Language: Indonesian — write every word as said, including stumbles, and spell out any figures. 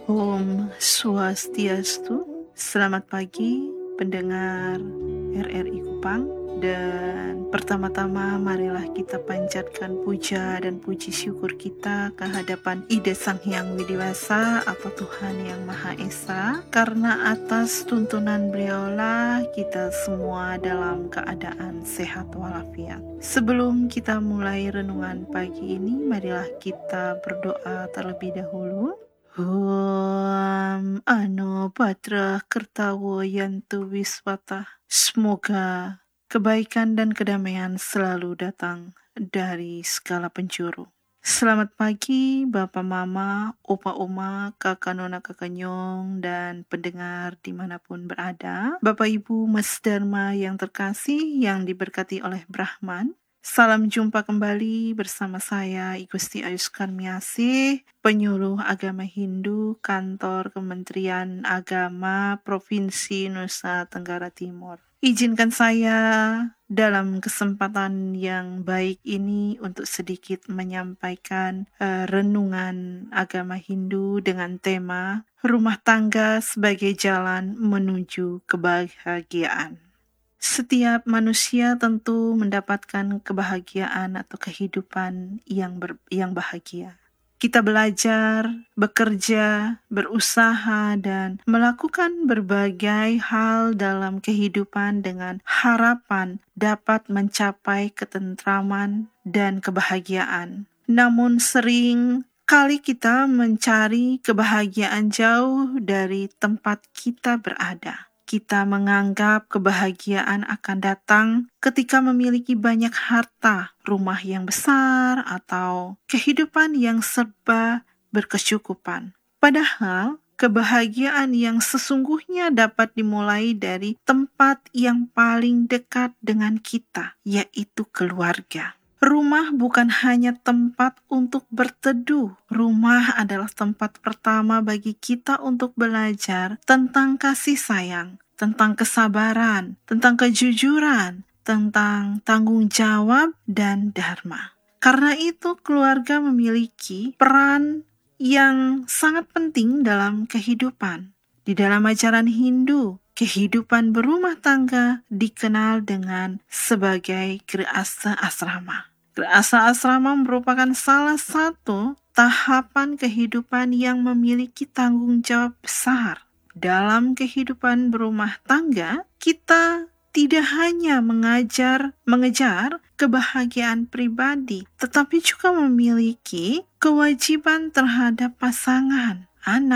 Om Swastiastu. Selamat pagi pendengar R R I Kupang. Dan pertama-tama marilah kita panjatkan puja dan puji syukur kita ke hadapan Ida Sang Hyang Widiwasa atau Tuhan Yang Maha Esa, karena atas tuntunan beliaulah kita semua dalam keadaan sehat walafiat. Sebelum kita mulai renungan pagi ini, marilah kita berdoa terlebih dahulu. Om Ano Patra Kertawo Yantu Wiswata. Semoga kebaikan dan kedamaian selalu datang dari segala penjuru. Selamat pagi Bapak Mama, Opa Oma, Kakak Nona Kakak Nyong, dan pendengar dimanapun berada. Bapak Ibu Mas Dharma yang terkasih yang diberkati oleh Brahman. Salam jumpa kembali bersama saya I Gusti Ayus Karmiasih, penyuluh agama Hindu, kantor Kementerian Agama Provinsi Nusa Tenggara Timur. Izinkan saya dalam kesempatan yang baik ini untuk sedikit menyampaikan uh, renungan agama Hindu dengan tema rumah tangga sebagai jalan menuju kebahagiaan. Setiap manusia tentu mendapatkan kebahagiaan atau kehidupan yang ber, yang bahagia. Kita belajar, bekerja, berusaha, dan melakukan berbagai hal dalam kehidupan dengan harapan dapat mencapai ketentraman dan kebahagiaan. Namun sering kali kita mencari kebahagiaan jauh dari tempat kita berada. Kita menganggap kebahagiaan akan datang ketika memiliki banyak harta, rumah yang besar, atau kehidupan yang serba berkecukupan. Padahal, kebahagiaan yang sesungguhnya dapat dimulai dari tempat yang paling dekat dengan kita, yaitu keluarga. Rumah bukan hanya tempat untuk berteduh. Rumah adalah tempat pertama bagi kita untuk belajar tentang kasih sayang, tentang kesabaran, tentang kejujuran, tentang tanggung jawab dan dharma. Karena itu, keluarga memiliki peran yang sangat penting dalam kehidupan. Di dalam ajaran Hindu, kehidupan berumah tangga dikenal dengan sebagai Grihastha Asrama. Grihastha Asrama merupakan salah satu tahapan kehidupan yang memiliki tanggung jawab besar. Dalam kehidupan berumah tangga, kita tidak hanya mengajar, mengejar kebahagiaan pribadi, tetapi juga memiliki kewajiban terhadap pasangan, anak,